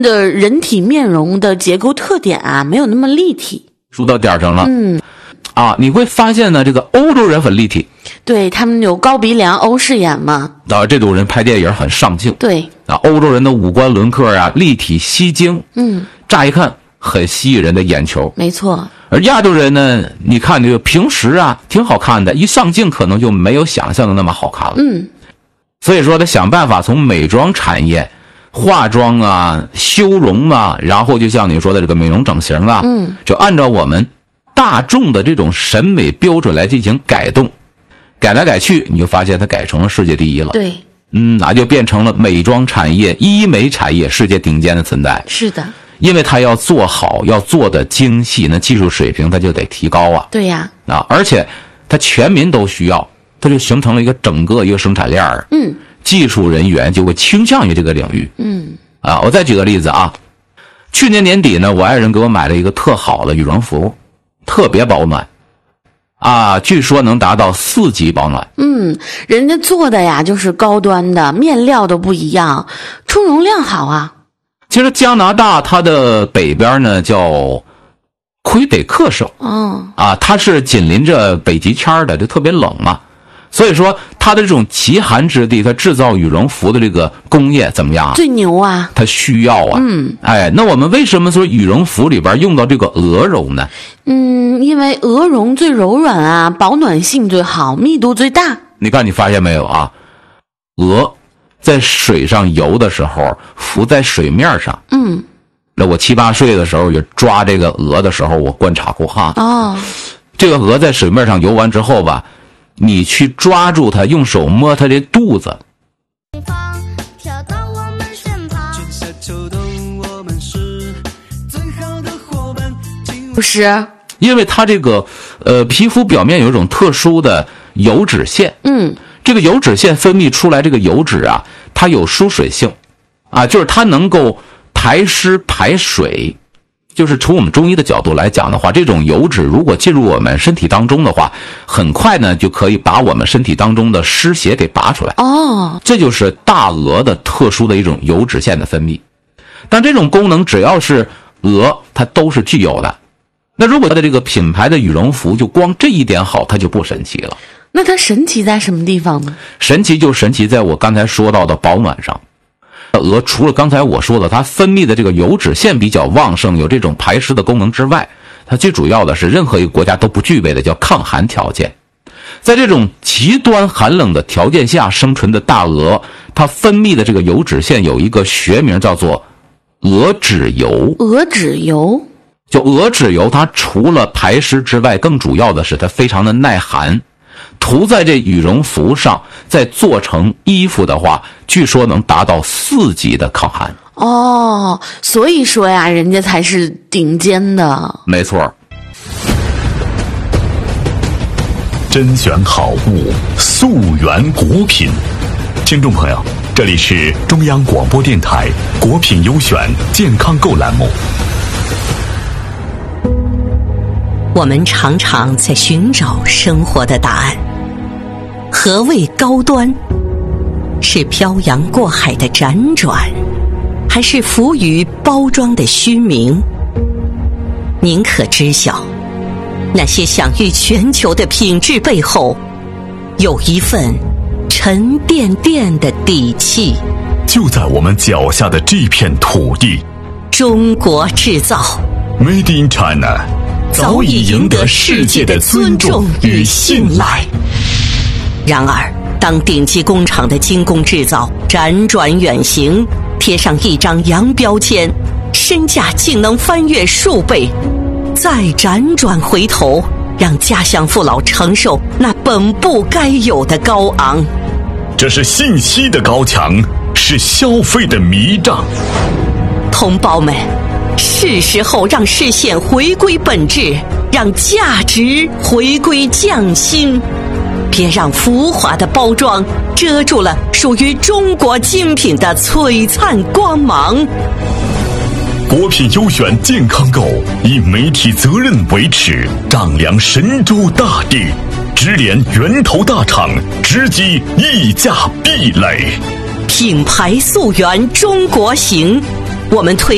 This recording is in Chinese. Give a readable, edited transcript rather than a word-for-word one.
的人体面容的结构特点啊，没有那么立体。 说到点上了。你会发现呢，这个欧洲人很立体， 对，他们有高鼻梁、欧式眼嘛。 这种人拍电影很上镜。 对， 欧洲人的五官轮廓啊，立体吸睛，乍一看很吸引人的眼球。 没错。 而亚洲人呢，你看这个平时啊挺好看的，一上镜可能就没有想象的那么好看了。所以说他想办法从美妆产业、化妆啊、修容啊，然后就像你说的这个美容整形啊，就按照我们大众的这种审美标准来进行改动，改来改去，你就发现它改成了世界第一了。 对， 那就变成了美妆产业、医美产业世界顶尖的存在。 是的。 因为它要做好，要做的精细，那技术水平它就得提高啊。 对呀。 而且它全民都需要，它就形成了整个一个生产链儿。技术人员就会倾向于这个领域。我再举个例子啊，去年年底呢，我爱人给我买了一个特好的羽绒服，特别保暖据说能达到4级保暖。 人家做的呀就是高端的，面料都不一样，充绒量好啊。 其实加拿大它的北边呢叫魁北克省。它是紧邻着北极圈的，就特别冷嘛。所以说它的这种极寒之地，它制造羽绒服的这个工业怎么样？ 最牛啊！ 它需要啊。那我们为什么说羽绒服里边用到这个鹅绒呢？ 因为鹅绒最柔软啊，保暖性最好，密度最大。 你看你发现没有啊？鹅在水上游的时候浮在水面上。那我7、8岁的时候也抓这个鹅的时候，我观察过哈。这个鹅在水面上游完之后吧，你去抓住它，用手摸它的肚子， 不是， 因为它这个皮肤表面有一种特殊的油脂腺。这个油脂腺分泌出来这个油脂啊，它有疏水性就是它能够排湿排水。就是从我们中医的角度来讲的话，这种油脂如果进入我们身体当中的话，很快呢就可以把我们身体当中的湿邪给拔出来。这就是大鹅的特殊的一种油脂腺的分泌。但这种功能只要是鹅，它都是具有的。那如果它的这个品牌的羽绒服就光这一点好，它就不神奇了。 那它神奇在什么地方呢？ 神奇就神奇在我刚才说到的保暖上。鹅除了刚才我说的它分泌的这个油脂腺比较旺盛，有这种排湿的功能之外，它最主要的是任何一个国家都不具备的，叫抗寒条件。在这种极端寒冷的条件下生存的大鹅，它分泌的这个油脂腺有一个学名叫做鹅脂油。 鹅脂油， 就鹅脂油，它除了排湿之外，更主要的是它非常的耐寒。涂在这羽绒服上，再做成衣服的话，据说能达到4级的抗寒。 所以说呀，人家才是顶尖的。 没错。 甄选好物，溯源国品。听众朋友，这里是中央广播电台国品优选健康购栏目。 我们常常在寻找生活的答案。何谓高端？是漂洋过海的辗转，还是浮于包装的虚名？您可知晓，那些享誉全球的品质背后，有一份沉甸甸的底气。 就在我们脚下的这片土地， 中国制造 Made in China 早已赢得世界的尊重与信赖。 然而，当顶级工厂的精工制造辗转远行，贴上一张洋标签，身价竟能翻越数倍，再辗转回头，让家乡父老承受那本不该有的高昂。 这是信息的高墙，是消费的迷障。 同胞们，是时候让视线回归本质，让价值回归匠心。别让浮华的包装遮住了属于中国精品的璀璨光芒。 国品优选健康购以媒体责任为耻，丈量神州大地，直连源头大厂，直击溢价壁垒。 品牌溯源中国行，我们推